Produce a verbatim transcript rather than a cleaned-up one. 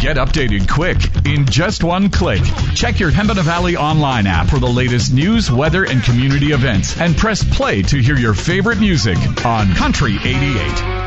Get updated quick in just one click. Check your Pembina Valley online app for the latest news, weather, and community events, and press play to hear your favorite music on Country eighty-eight.